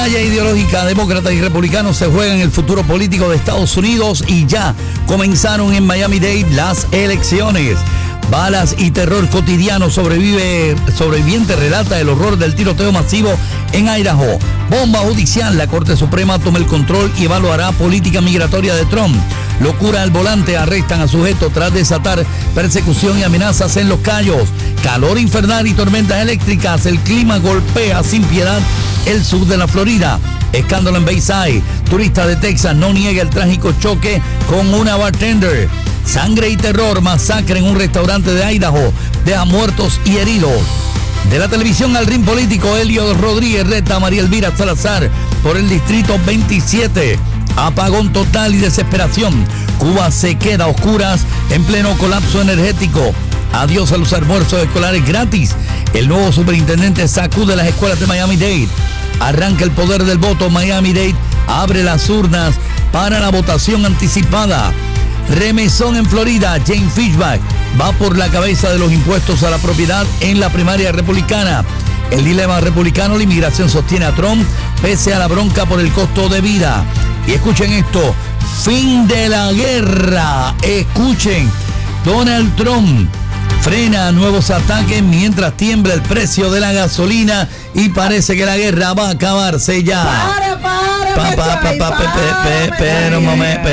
batalla ideológica, demócratas y republicanos se juegan el futuro político de Estados Unidos y ya comenzaron en Miami-Dade las elecciones. Balas y terror cotidiano. Sobreviviente relata el horror del tiroteo masivo en Idaho. Bomba judicial. La Corte Suprema toma el control y evaluará política migratoria de Trump. Locura al volante. Arrestan a sujeto tras desatar persecución y amenazas en Los Cayos. Calor infernal y tormentas eléctricas. El clima golpea sin piedad el sur de la Florida. Escándalo en Bayside. Turista de Texas no niega el trágico choque con una bartender. Sangre y terror, masacre en un restaurante de Idaho, deja muertos y heridos. De la televisión al ring político, Elio Rodríguez reta a María Elvira Salazar por el distrito 27. Apagón total y desesperación. Cuba se queda a oscuras en pleno colapso energético. Adiós a los almuerzos escolares gratis. El nuevo superintendente sacude las escuelas de Miami-Dade. Arranca el poder del voto. Miami-Dade abre las urnas para la votación anticipada. Remesón en Florida. Jane Fishback va por la cabeza de los impuestos a la propiedad en la primaria republicana. El dilema republicano, la inmigración sostiene a Trump pese a la bronca por el costo de vida. Y escuchen esto, fin de la guerra. Escuchen, Donald Trump frena nuevos ataques mientras tiembla el precio de la gasolina y parece que la guerra va a acabarse ya. Pero un momento.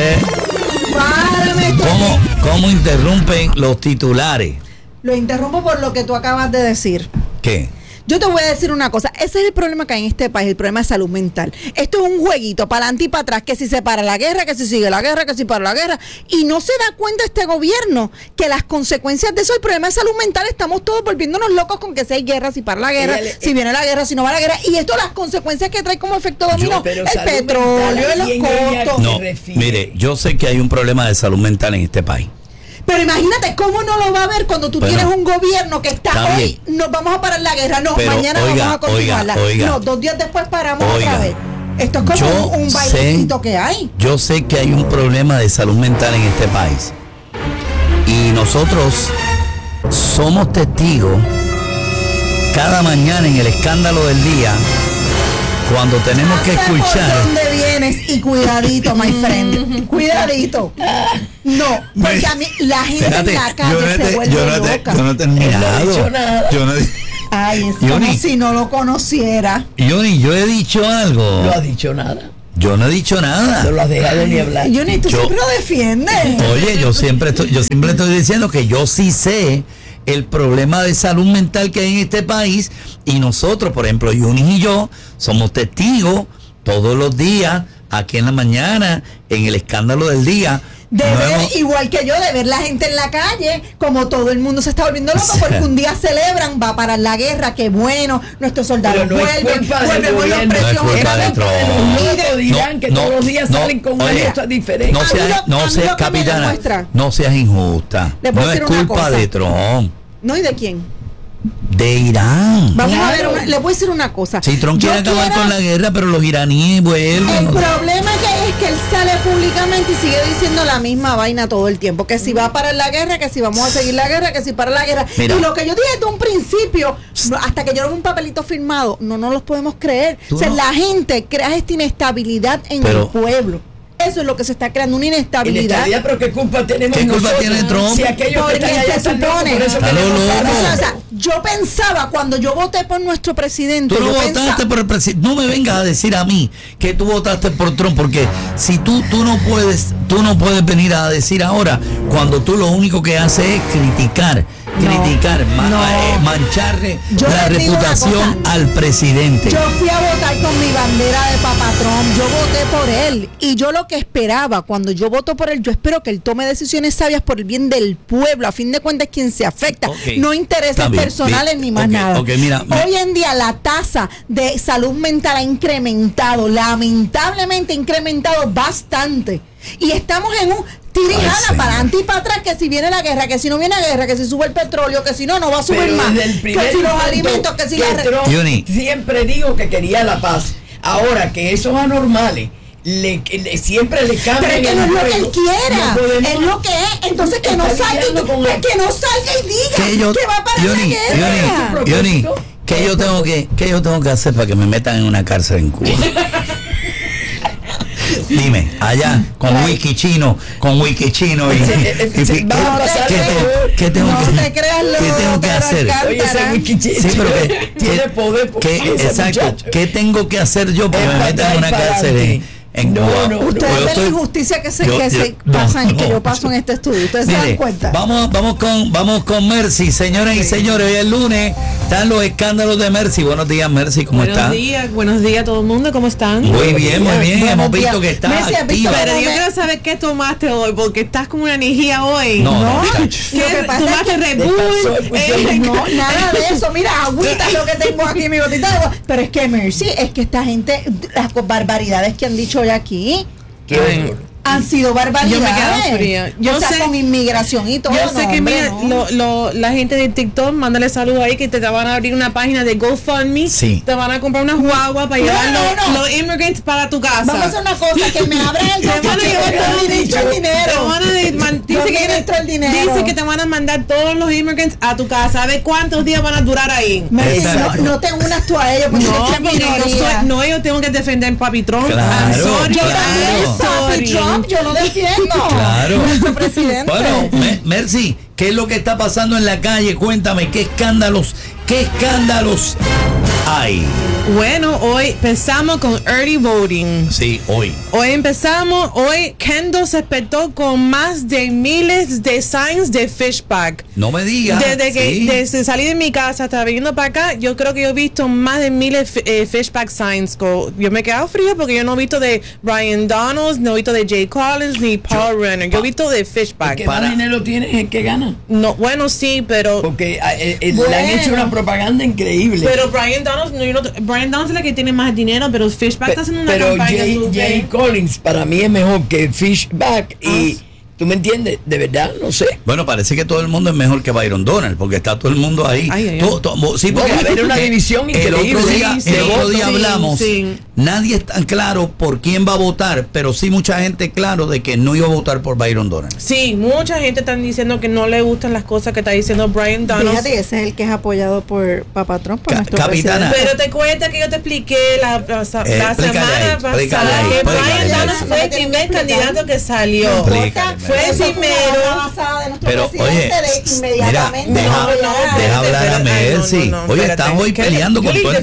¿Cómo interrumpen los titulares? Lo interrumpo por lo que tú acabas de decir. ¿Qué? Yo te voy a decir una cosa, ese es el problema que hay en este país, el problema de salud mental. Esto es un jueguito para adelante y para atrás, que si se para la guerra, que si sigue la guerra, que si para la guerra, y no se da cuenta este gobierno que las consecuencias de eso, el problema de salud mental, estamos todos volviéndonos locos con que si hay guerra, si para la guerra, si viene la guerra, si no va la guerra, y esto las consecuencias que trae como efecto dominó, el petróleo, los costos. No, mire, yo sé que hay un problema de salud mental en este país. Pero imagínate cómo no lo va a ver cuando tú tienes un gobierno que está hoy, nos vamos a parar la guerra, no, pero mañana vamos a continuarla, no, 2 días después paramos otra vez. Esto es como un bailecito que hay. Yo sé que hay un problema de salud mental en este país. Y nosotros somos testigos cada mañana en el escándalo del día, cuando tenemos que escuchar. ¿Por dónde vienes? Y cuidadito, my friend. Cuidadito. No, porque a mí la gente en la calle se vuelve loca. Yo no he terminado. Ay, es como si no lo conociera. Yo he dicho algo. No has dicho nada. Yo no he dicho nada. No lo has dejado ni hablar. Tú siempre lo defiendes. Oye, yo siempre estoy diciendo que yo sí sé el problema de salud mental que hay en este país, y nosotros, por ejemplo, Yunis y yo somos testigos todos los días aquí en la mañana en el escándalo del día. De ver, igual que yo, de ver la gente en la calle, como todo el mundo se está volviendo loco, porque un día celebran, va a parar la guerra, qué bueno, nuestros soldados vuelven, volvemos los precios. Dirán que todos los días salen con una cosa diferente. No seas capitana, no seas injusta. No es culpa de Trump. ¿No? ¿Y de quién? De Irán. Vamos a ver, le voy a decir una cosa. Si Trump quiere acabar con la guerra, pero los iraníes vuelven. El problema que es que él sale públicamente y sigue diciendo la misma vaina todo el tiempo, que si va a parar la guerra, que si vamos a seguir la guerra, que si para la guerra. Mira, y lo que yo dije desde un principio, hasta que yo no veo un papelito firmado, no los podemos creer. O sea, la gente crea esta inestabilidad en el pueblo. Eso es lo que se está creando, una inestabilidad. Pero ¿qué culpa tenemos nosotros? ¿Qué culpa tiene Trump? Si aquellos que están allá se supone. O sea, yo pensaba cuando yo voté por nuestro presidente. Tú no votaste por el presidente. No me vengas a decir a mí que tú votaste por Trump, porque si tú no puedes venir a decir ahora, cuando tú lo único que haces es criticar, mancharle la reputación al presidente. Yo fui a votar con mi bandera de Papá Trump, yo voté por él, y yo lo que esperaba cuando yo voto por él, yo espero que él tome decisiones sabias por el bien del pueblo, a fin de cuentas quien se afecta, no intereses personales ni más nada. Hoy en día la tasa de salud mental ha incrementado, lamentablemente ha incrementado bastante, y estamos en un tirijana para adelante y para atrás, que si viene la guerra, que si no viene la guerra, que si sube el petróleo, que si no va a subir más, que si los alimentos, que si Trump siempre digo que quería la paz. Ahora que esos anormales siempre le cambian. Pero es que no es lo que él quiera, es lo que es. Entonces que no salga y diga que va a parar la guerra. ¿Qué yo tengo que hacer para que me metan en una cárcel en Cuba? Dime, allá, con whisky chino y ¿qué tengo que hacer? Oye, ese whisky chino, sí, pero que tiene poder. Exacto, ¿qué tengo que hacer yo para que me metan en una cárcel en Cuba? Ustedes ven la injusticia que se pasan, que yo paso en este estudio. Ustedes se dan cuenta. Vamos con Mercy, señoras y señores. Hoy es lunes, están los escándalos de Mercy. Buenos días, Mercy, ¿cómo estás? Buenos días a todo el mundo, ¿cómo están? Muy bien. Hemos visto que estás activa. Pero yo quiero saber qué tomaste hoy, porque estás como una energía hoy. No. ¿Qué tomaste? Red Bull. No, nada de eso. Mira, agüita es lo que tengo aquí en mi botita de agua. Pero es que Mercy, es que esta gente, las barbaridades que han dicho hoy aquí han sido barbaridades. Yo me quedo fría. Yo sé, con inmigración y todo. Yo sé que mira, la gente de TikTok, mándale saludos ahí que te van a abrir una página de GoFundMe. Sí. Te van a comprar unas guaguas para llevar los immigrants para tu casa. Vamos a hacer una cosa, que me abran el te van a llevar todo el dinero. Dice que te van a mandar todos los immigrants a tu casa. A ver cuántos días van a durar ahí. No te unas tú a ellos, porque yo tengo que defender Papi Trump. Claro, Papi Trump, yo lo defiendo. Claro. Nuestro presidente. Bueno, Mercy, ¿qué es lo que está pasando en la calle? Cuéntame, ¿qué escándalos hay? Bueno, hoy empezamos con early voting. Sí, hoy Kendall se despertó con más de miles de signs de fishback. No me digas. Desde salí de mi casa hasta viniendo para acá, yo creo que yo he visto más de miles fishback signs. Yo me he quedado frío porque yo no he visto de Brian Donalds, no he visto de Jay Collins ni Paul Renner. Yo he visto de fishback. ¿Qué más dinero tiene el que gana? No, bueno, sí, pero porque le han hecho una propaganda increíble. Pero Brian Donalds, Brian Donalds es la que tiene más dinero, pero Fishback está haciendo una campaña. Pero Jay Collins para mí es mejor que Fishback y ¿tú me entiendes? De verdad, no sé. Bueno, parece que todo el mundo es mejor que Byron Donald, porque está todo el mundo ahí. Sí, porque era una división increíble. El otro día hablamos. Nadie es tan claro por quién va a votar, pero sí mucha gente claro de que no iba a votar por Byron Donald. Sí, mucha gente está diciendo que no le gustan las cosas que está diciendo Brian Donalds. Fíjate, ese es el que es apoyado por Papá Trump, por nuestro Capitana. Pero te cuenta que yo te expliqué la semana pasada que Brian Donalds fue el primer candidato que salió. Fue el primero. Pero oye, mira, deja hablar a Mercy. Oye, están hoy peleando con todo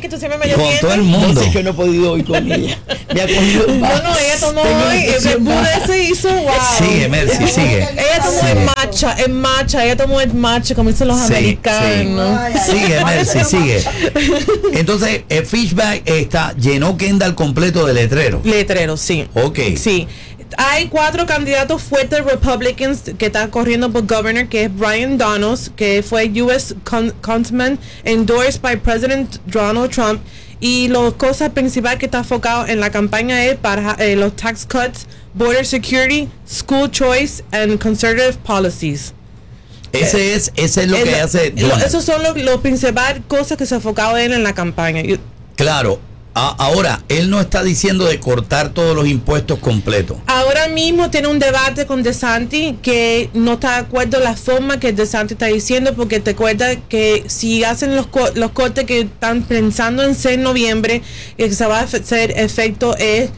el mundo. Que no he podido ir con ella. Me ha cogido. No, ella tomó hoy. Se hizo wow. Sigue, Mercy, sigue. Ella tomó el matcha. Ella tomó el matcha como dicen los americanos. Sigue, Mercy, sigue. Entonces, el Fishback llenó Kendall completo de letreros. Letreros, sí. Ok. Sí. Hay 4 candidatos fuertes Republicans que están corriendo por governor, que es Brian Donalds, que fue U.S. Congressman endorsed by President Donald Trump. Y la cosa principal que está enfocado en la campaña es para los tax cuts, border security, school choice and conservative policies. Ese es lo que hace Donald. Esos son los principales cosas que se ha enfocado él en la campaña. Claro. Ahora, él no está diciendo de cortar todos los impuestos completos. Ahora mismo tiene un debate con DeSantis que no está de acuerdo en la forma que DeSantis está diciendo, porque te acuerdas que si hacen los cortes que están pensando en ser en noviembre, el que se va a hacer efecto es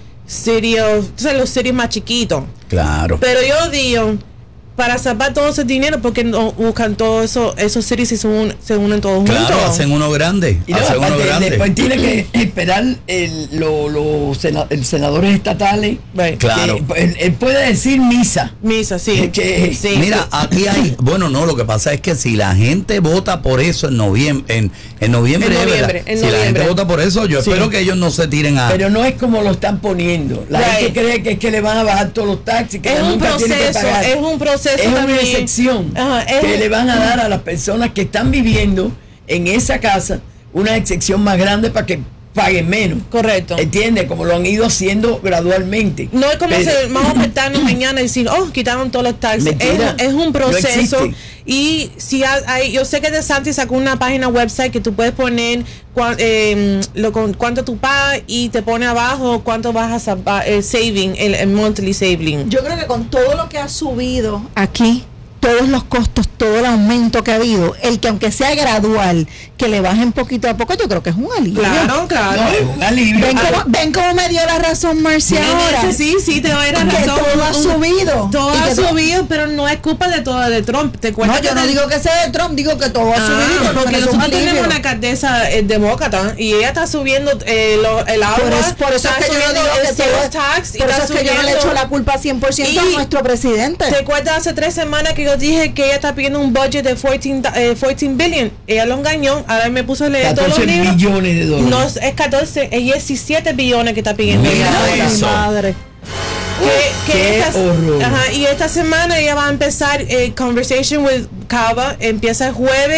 los cities más chiquitos. Claro. Pero yo digo, para salvar todo ese dinero, porque no buscan todos esos cities y se unen todos juntos. Claro, hacen uno grande. Después tiene que esperar los senadores estatales. Claro. Él puede decir misa. Misa, sí. Sí. Mira, aquí hay. Bueno, no, lo que pasa es que si la gente vota por eso en noviembre, si la gente vota por eso, yo espero que ellos no se tiren a. Pero no es como lo están poniendo. La gente cree que es que le van a bajar todos los taxis. Que es un proceso. Es una excepción que le van a dar a las personas que están viviendo en esa casa, una excepción más grande para que paguen menos. Correcto. ¿Entiendes? Como lo han ido haciendo gradualmente. No es como vamos a despertarnos mañana y decir, quitaron todos los taxis. Es un proceso. No, y si yo sé que DeSantis sacó una página website que tú puedes poner cuánto tú pagas y te pone abajo cuánto vas a saving, el monthly saving. Yo creo que con todo lo que ha subido aquí todos los costos, todo el aumento que ha habido, el que aunque sea gradual, que le bajen poquito a poco, yo creo que es un alivio. Claro. No, es un alivio. Ven cómo me dio la razón Marcia ahora. Sí, te va a ir a Que razón. todo ha subido. Todo Y ha que subido, pero no es culpa de todo de Trump. No, yo no digo que sea de Trump, digo que todo ha subido. Porque es un nosotros alivio. tenemos una alcaldesa demócrata y ella está subiendo el agua. Por eso es que yo no digo que todo tax, por eso es que yo no le echo la culpa 100% a nuestro presidente. ¿Te acuerdas hace 3 semanas que yo dije que ella está pidiendo un budget de 14 billion? Ella lo engañó, ahora me puso a leer todos los 14 libros. billones de dólares. No es 14, es 17 billones que está pidiendo. Mira ella. eso. Madre. Qué horror. Y esta semana ella va a empezar Conversation with Cava. Empieza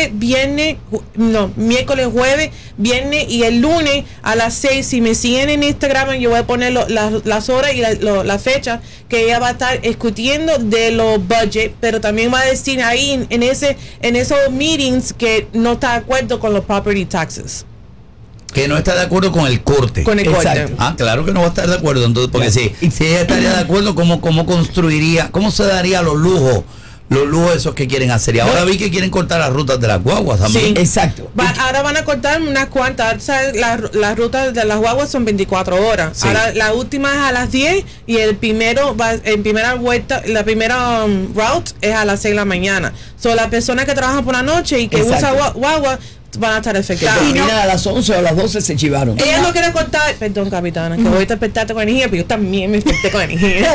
miércoles, jueves, viernes y el lunes a las 6. Si me siguen en Instagram, yo voy a poner las horas y la fecha que ella va a estar discutiendo de los budgets, pero también va a decir ahí en esos meetings que no está de acuerdo con los property taxes. Que no está de acuerdo con el corte. Con el corte. Ah, claro que no va a estar de acuerdo. Entonces, porque si ella estaría de acuerdo, ¿cómo construiría, cómo se daría los lujos esos que quieren hacer? Y ahora vi que quieren cortar las rutas de las guaguas también. Sí, exacto. Ahora van a cortar unas cuantas. ¿Sabes? Las rutas de las guaguas son 24 horas. Sí. Ahora la última es a las 10 y la primera vuelta, la primera route es a las 6 de la mañana. So, las personas que trabajan por la noche y que usan guagua van a estar Que afectadas. termina a las 11 o a las 12 se chivaron. Ella no quiere cortar, perdón capitana, que voy a despertarte con energía, pero yo también me desperté con energía.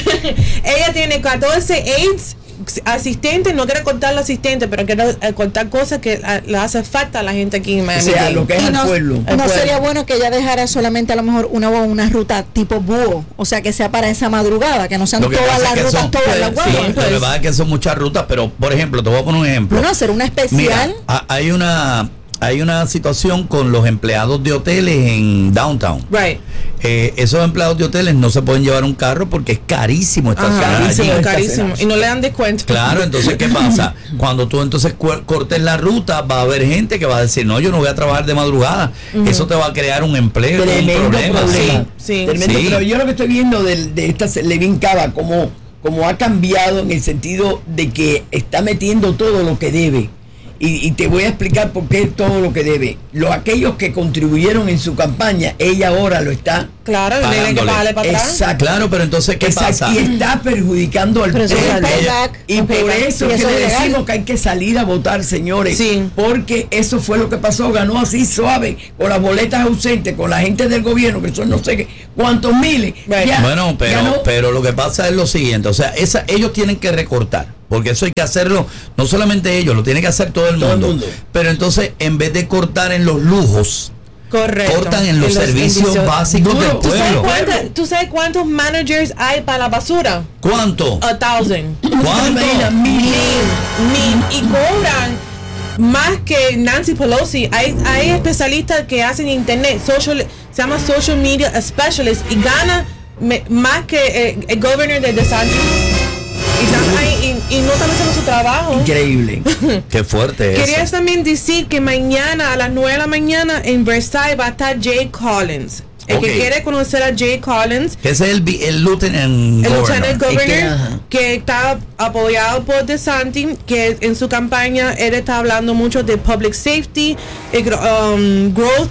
Ella tiene 14 aides, asistentes, no quiere cortar los asistentes, pero quiere cortar cosas que le hace falta a la gente aquí en Miami. O sea, lo que es Y el no, pueblo. no sería bueno que ella dejara solamente a lo mejor una ruta tipo búho, o sea, que sea para esa madrugada, que no sean Lo que todas pasa las es que rutas, son, todas las sí, guaguas. lo que pasa es que son muchas rutas, pero por ejemplo, te voy a poner un ejemplo. Bueno, hacer una especial. Mira, hay una situación con los empleados de hoteles en downtown. Right. Esos empleados de hoteles no se pueden llevar un carro porque es carísimo estacionar allí. Carísimo. Y no le dan descuento. Claro, entonces ¿qué pasa? Cuando tú entonces cortes la ruta, va a haber gente que va a decir, no, yo no voy a trabajar de madrugada. Eso te va a crear un empleo, Tremendo un problema. problema. Sí. Tremendo. Sí. Pero yo lo que estoy viendo de esta Levin Cava, como ha cambiado en el sentido de que está metiendo todo lo que debe. Y te voy a explicar por qué todo lo que debe. Aquellos que contribuyeron en su campaña, ella ahora lo está. Claro, Pagándole. tiene que pagarle para atrás. Exacto. Claro, pero entonces ¿qué pasa? Y está perjudicando al Pero eso es pueblo. payback. Y por eso Y que eso le es legal. decimos que hay que salir a votar, señores. Sí. Porque eso fue lo que pasó. Ganó así suave, con las boletas ausentes, con la gente del gobierno, que son no sé qué, cuántos miles. Right. Ya, Bueno, ganó. pero lo que pasa es lo siguiente, o sea, ellos tienen que recortar, porque eso hay que hacerlo, no solamente ellos, lo tiene que hacer todo el mundo. Pero entonces, en vez de cortar en los lujos, Correcto. cortan en los servicios básicos Duro. del pueblo. ¿Tú sabes cuántos managers hay para la basura? ¿Cuánto? 1,000. ¿Cuánto? Mil. Y cobran más que Nancy Pelosi. Hay especialistas que hacen internet, se llama social media specialist, y gana más que el governor de DeSantis. Y están ahí y no están haciendo su trabajo. Increíble. Qué fuerte es. Quería también decir que mañana a las 9 de la mañana en Versailles va a estar Jay Collins. El que Ok. quiere conocer a Jay Collins, Que ese es el lieutenant el governor. lieutenant governor, ajá. que está apoyado por DeSantis, que en su campaña él está hablando mucho de public safety, growth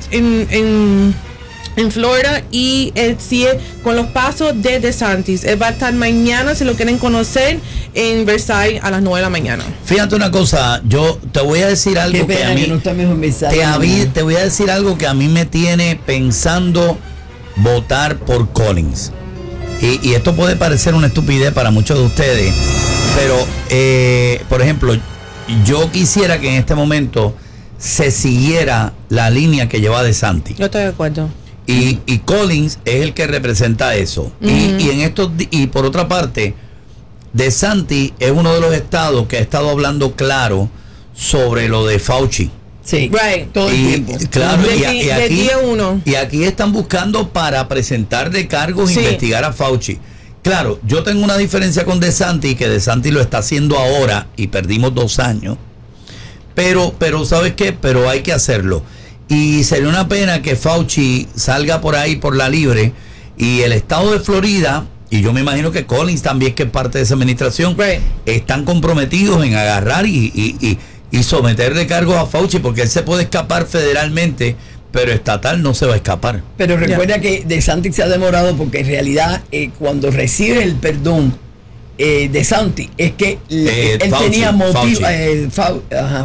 en Florida, y él sigue con los pasos de DeSantis. Él va a estar mañana, si lo quieren conocer, en Versailles a las 9 de la mañana. Fíjate una cosa, yo te voy a decir algo Qué que pena a mí que no está mejor mensaje. te voy a decir algo que a mí me tiene pensando votar por Collins. Y esto puede parecer una estupidez para muchos de ustedes, pero por ejemplo, yo quisiera que en este momento se siguiera la línea que lleva DeSantis. Yo estoy de acuerdo. Y Collins es el que representa eso. Y por otra parte, DeSantis es uno de los estados que ha estado hablando claro sobre lo de Fauci. Sí, Right. todo el tiempo. Claro, De día uno. y aquí están buscando para presentarle cargos e Sí. investigar a Fauci. Claro, yo tengo una diferencia con DeSantis, que DeSantis lo está haciendo ahora y perdimos 2 años. Pero ¿sabes qué? Pero hay que hacerlo. Y sería una pena que Fauci salga por ahí por la libre y el estado de Florida y yo me imagino que Collins también, que es parte de esa administración, están comprometidos en agarrar y someterle cargos a Fauci, porque él se puede escapar federalmente, pero estatal no se va a escapar. Pero recuerda que DeSantis se ha demorado porque en realidad cuando recibe el perdón DeSantis es que él Fauci, tenía motivo,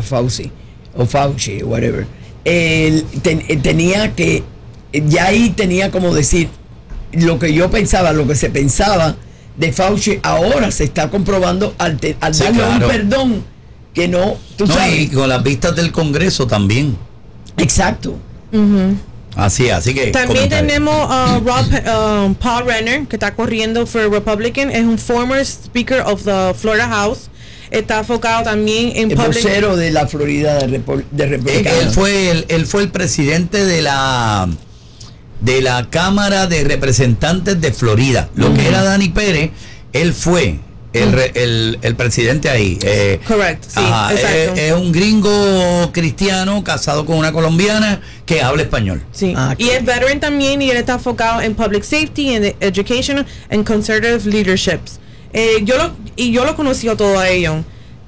Fauci, whatever. Él tenía que, ya ahí tenía como decir, lo que yo pensaba, lo que se pensaba de Fauci, ahora se está comprobando al darle un perdón que no, tú sabes. Y con las vistas del Congreso también. Exacto. Así que también tenemos Paul Renner, que está corriendo for Republican, es un former Speaker of the Florida House. Está enfocado también en el vocero de la Florida de Republicano. Él fue el presidente de la Cámara de Representantes de Florida. Lo que era Dani Pérez, él fue el presidente ahí. Correcto, sí, exacto. Es un gringo cristiano casado con una colombiana que habla español. Sí. Y es veteran también, y él está enfocado en public safety, en education, en conservative leaderships. Yo lo conocí a todos ellos.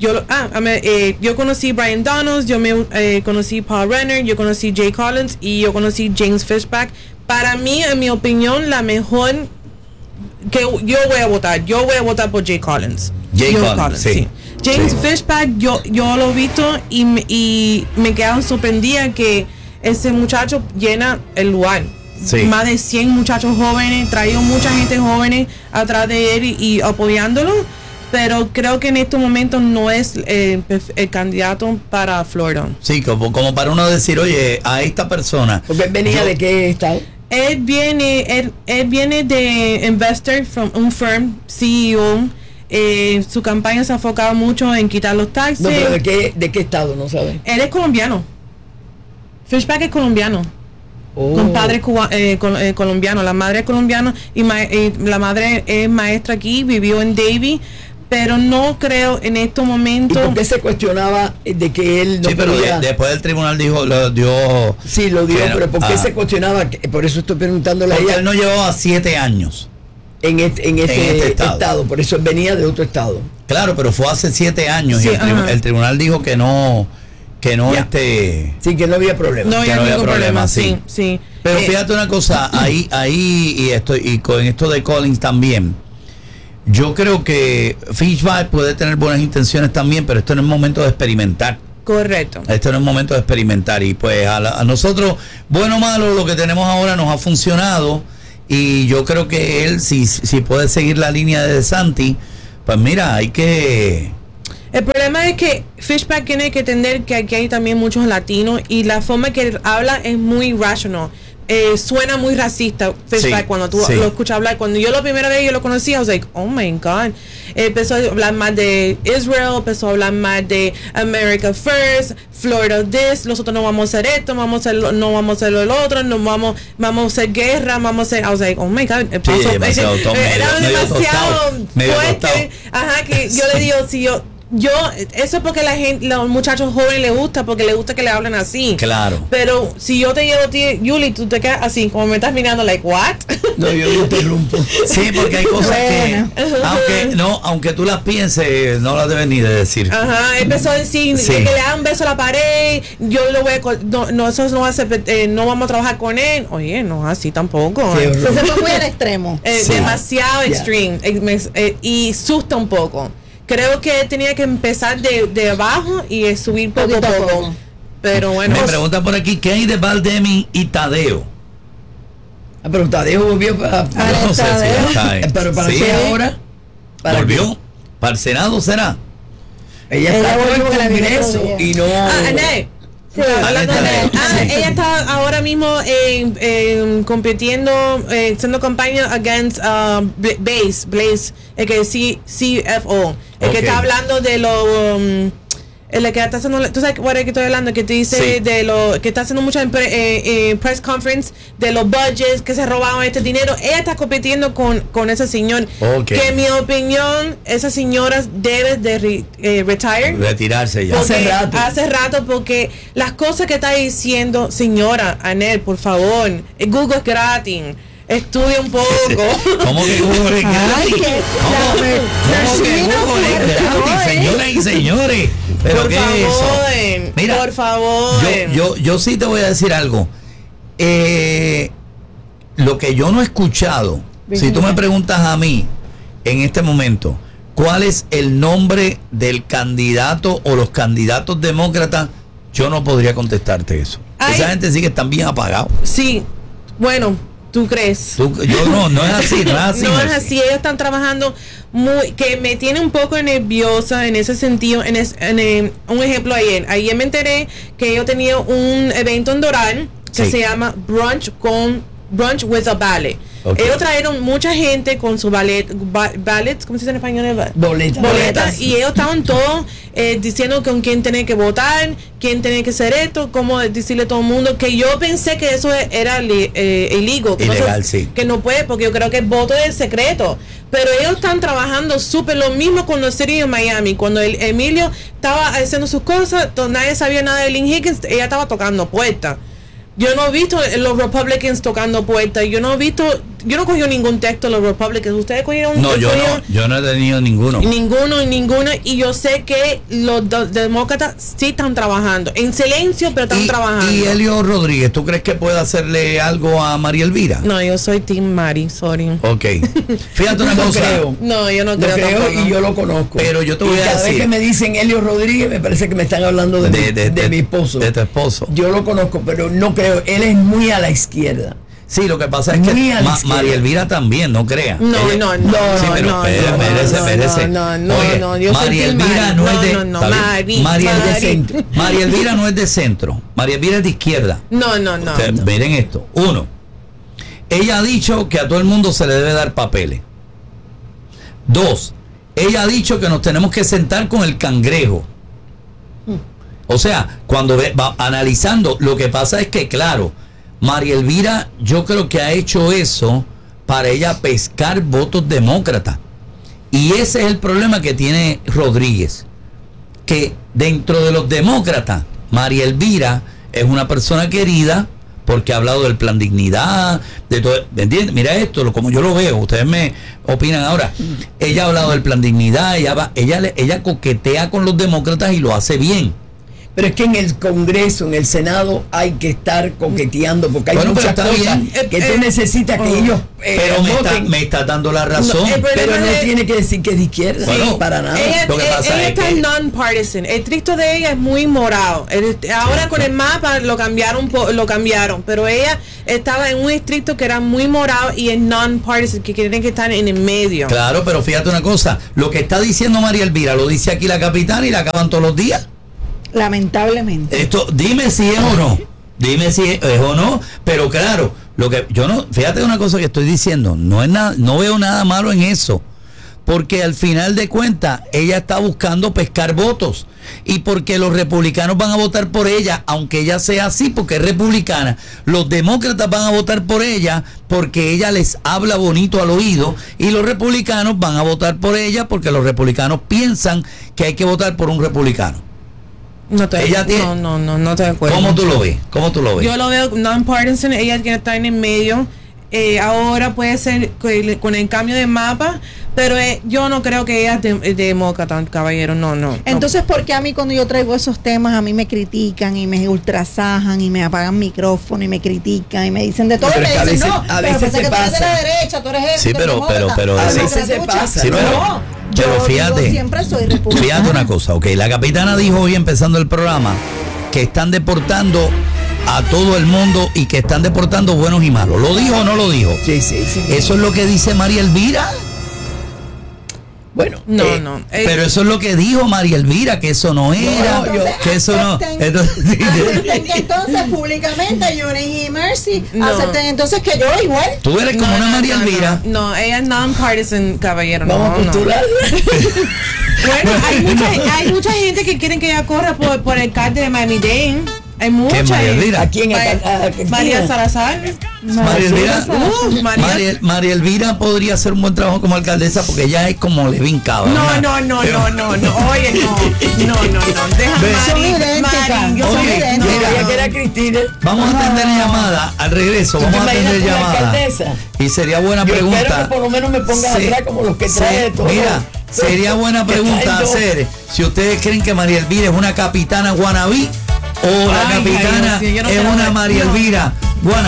Yo conocí Brian Donalds, yo conocí Paul Renner, yo conocí Jay Collins y yo conocí James Fishback. Para mí, en mi opinión, la mejor que yo voy a votar por Jay Collins. Jay Collins, sí. James Fishback, yo lo he visto y me quedaron sorprendida que ese muchacho llena el lugar. Sí. Más de 100 muchachos jóvenes, traído mucha gente jóvenes atrás de él y apoyándolo, pero creo que en estos momentos no es el candidato para Florida. Sí, como para uno decir, oye, a esta persona. ¿Porque venía de qué estado? Él viene de investor from un firm, CEO. Su campaña se ha enfocado mucho en quitar los taxes. No, pero ¿de qué estado? No sabes. Él es colombiano. Fishback es colombiano. Con padre colombiano, la madre es colombiana y la madre es maestra aquí, vivió en Davie, pero no creo en estos momentos. ¿Y por qué se cuestionaba de que él no pero podía? Después del tribunal lo dio. Sí, lo dio, pero ¿por qué se cuestionaba? Por eso estoy preguntándole a ella. Él no llevaba 7 años en este estado, por eso venía de otro estado. Claro, pero fue hace 7 años, sí, y el tribunal dijo que no. Sí, que no había problema. No había problema, sí. Pero fíjate una cosa, ahí y con esto de Collins también. Yo creo que Fishback puede tener buenas intenciones también, pero esto no es momento de experimentar. Correcto. Esto no es momento de experimentar. Y pues a nosotros, bueno o malo, lo que tenemos ahora nos ha funcionado. Y yo creo que él, si puede seguir la línea de DeSantis, pues mira, hay que... El problema es que Fishback tiene que entender que aquí hay también muchos latinos y la forma que él habla es muy rational. Suena muy racista Fishback cuando tú lo escuchas hablar. Cuando yo la primera vez yo lo conocí, I was like, oh my God. Empezó a hablar más de Israel, empezó a hablar más de America First, Florida this, nosotros no vamos a hacer esto, no vamos a hacer lo otro, no vamos a hacer guerra, I was like, oh my God. Era demasiado fuerte. Ajá, que yo le digo, eso es porque los muchachos jóvenes les gusta, porque les gusta que le hablen así. Claro. Pero si yo te llevo a ti, Yuli, tú te quedas así, como me estás mirando, like, what? No, yo no interrumpo. Sí, porque hay cosas que, aunque tú las pienses, no las debes ni de decir. Ajá, empezó a decir que le da un beso a la pared, yo lo voy a, eso no va a ser, no vamos a trabajar con él. Oye, no, así tampoco. Se fue muy al extremo. Demasiado extreme, y susta un poco. Creo que tenía que empezar de abajo y subir poco a poco. Pero bueno. Me preguntan por aquí, ¿qué hay de Valdemi y Tadeo? Pero Tadeo volvió para... Yo no sé si ya está ahí. Pero para qué ahora. ¿Volvió? ¿Para el Senado será? Ella está en el Congreso y no... Ella está ahora mismo compitiendo, haciendo campaña against Blaze, el que CFO, el que está hablando de lo el que está haciendo, tú sabes cuál es que estoy hablando, que te dice de lo que está haciendo muchas press conference de los budgets que se robaron este dinero. Ella está compitiendo con esa señora, que en mi opinión esa señora debe de retirarse ya hace rato, porque las cosas que está diciendo, señora Anel, por favor, Google es gratis. Estudia un poco. ¿Cómo que Google es gratis? ¿Cómo que Google es gratis, señoras y señores? ¿Pero por qué favor, es eso? Mira, por favor. yo sí te voy a decir algo. Lo que yo no he escuchado, si tú me preguntas a mí en este momento, ¿cuál es el nombre del candidato o los candidatos demócratas? Yo no podría contestarte eso. Esa gente sí que están bien apagados. Sí, bueno, ¿tú crees? Yo no es así, no es así. No es así, ellos están trabajando que me tiene un poco nerviosa en ese sentido. Un ejemplo ayer me enteré que ellos tenían un evento en Doral que se llama Brunch with a Ballet. Okay. Ellos trajeron mucha gente con su ballets, ¿cómo se dice en español? Boletas. Y ellos estaban todos diciendo con quién tenía que votar, quién tenía que hacer esto, cómo decirle a todo el mundo, que yo pensé que eso era ilegal, sí. Que no puede, porque yo creo que el voto es secreto. Pero ellos están trabajando súper, lo mismo con los City de Miami. Cuando Emilio estaba haciendo sus cosas, nadie sabía nada de Lynn Higgins, ella estaba tocando puertas. Yo no he visto los Republicans tocando puertas. Yo no cogí ningún texto de los Republicans. ¿Ustedes cogieron? No, yo no he tenido ninguno. Ninguna. Y yo sé que los demócratas sí están trabajando. En silencio, pero están trabajando. ¿Y Elio Rodríguez, tú crees que puede hacerle algo a María Elvira? No, yo soy Team Mari, sorry. Ok. Fíjate una cosa. No, yo no creo. Y yo lo conozco. Pero yo te voy a decir. Cada vez que me dicen Elio Rodríguez, me parece que me están hablando de mi esposo. De tu esposo. Yo lo conozco, pero no creo. Él es muy a la izquierda. Sí, lo que pasa es que María Elvira también, no crea. No. Sí, pero espérese. No, yo María Elvira no es de María Elvira no es de centro. María Elvira es de izquierda. No. Miren esto. Uno, ella ha dicho que a todo el mundo se le debe dar papeles. Dos, ella ha dicho que nos tenemos que sentar con el cangrejo. O sea, cuando va analizando, lo que pasa es que, claro, María Elvira, yo creo que ha hecho eso para ella pescar votos demócratas. Y ese es el problema que tiene Rodríguez. Que dentro de los demócratas, María Elvira es una persona querida porque ha hablado del plan dignidad, de todo. ¿Entiendes? Mira esto, como yo lo veo, ustedes me opinan ahora. Ella ha hablado del plan dignidad, ella coquetea con los demócratas y lo hace bien. Pero es que en el Congreso, en el Senado, hay que estar coqueteando, porque hay muchas cosas que tú necesitas que ellos pero me está dando la razón. Pero no tiene que decir que es de izquierda. Bueno, para nada. Ella está non-partisan. El trito de ella es muy morado. Ahora con el mapa lo cambiaron, pero ella estaba en un distrito que era muy morado y es non-partisan, que quieren que están en el medio. Claro, pero fíjate una cosa, lo que está diciendo María Elvira lo dice aquí la capitana y la acaban todos los días. Lamentablemente. Esto, dime si es o no. Dime si es o no. Pero claro, lo que yo no, fíjate una cosa que estoy diciendo, no es nada, no veo nada malo en eso. Porque al final de cuentas, ella está buscando pescar votos. Y porque los republicanos van a votar por ella, aunque ella sea así, porque es republicana, los demócratas van a votar por ella porque ella les habla bonito al oído, y los republicanos van a votar por ella porque los republicanos piensan que hay que votar por un republicano. No estoy de acuerdo. ¿Cómo tú lo ves? Yo lo veo non-partisan, ella tiene que estar en el medio. Ahora puede ser con el cambio de mapa, pero yo no creo que ella es demócrata, caballero, no. Entonces, ¿por qué a mí cuando yo traigo esos temas, a mí me critican y me ultrasajan y me apagan micrófono y me critican y me dicen de todo? Pero y me dicen, a veces se que pasa. tú eres de la derecha, tú eres sí, pero a veces se pasa. Sí, pero fíjate, yo siempre soy republicana. Fíjate una cosa, ok, la capitana dijo hoy empezando el programa que están deportando a todo el mundo y que están deportando buenos y malos. ¿Lo dijo o no lo dijo? Sí. ¿Eso es lo que dice María Elvira? Bueno, no. Pero eso es lo que dijo María Elvira, que eso no era, que eso no. Entonces públicamente Unity y Mercy acepten entonces que yo igual. Tú eres como una María Elvira. No, ella es non-partisan, caballero. Vamos a postular. Bueno, hay mucha gente que quieren que ella corra por el alcalde de Miami-Dade. Hay muchas. ¿Qué, María Elvira? Aquí en María Salazar. María Elvira, María Elvira podría hacer un buen trabajo como alcaldesa porque ella es como Levin Cava. No. Oye, no. Yo que era Cristina. Vamos a atender llamada al regreso. Vamos a atender llamada. Y sería buena pregunta. Espero que por lo menos me pongas atrás como los que trae todo. Mira, sería buena pregunta hacer si ustedes creen que María Elvira es una capitana wannabe o la capitana es una María Elvira